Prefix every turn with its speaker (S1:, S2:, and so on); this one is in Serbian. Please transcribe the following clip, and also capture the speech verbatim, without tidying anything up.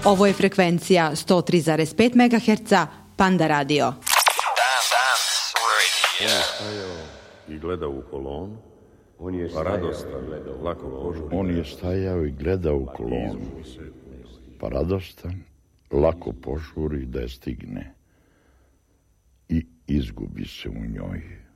S1: Ovo je frekvencija sto tri zarez pet megaherca Panda Radio.
S2: On je stajao i gledao u kolonu, pa radostan, lako požuri.
S3: On je stajao i gledao u kolonu, pa radostan, lako požuri da je stigne i izgubi se u njoj.